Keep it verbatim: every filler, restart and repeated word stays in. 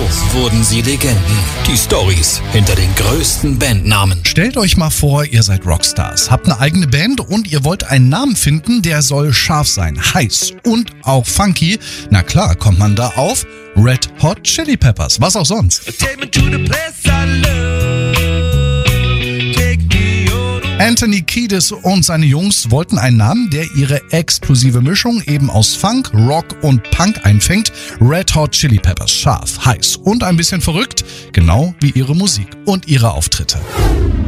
wurden sie Legenden. Die Storys hinter den größten Bandnamen. Stellt euch mal vor, ihr seid Rockstars, habt eine eigene Band und ihr wollt einen Namen finden, der soll scharf sein, heiß und auch funky. Na klar, kommt man da auf Red Hot Chili Peppers, was auch sonst. Anthony Kiedis und seine Jungs wollten einen Namen, der ihre explosive Mischung eben aus Funk, Rock und Punk einfängt. Red Hot Chili Peppers, scharf, heiß und ein bisschen verrückt, genau wie ihre Musik und ihre Auftritte.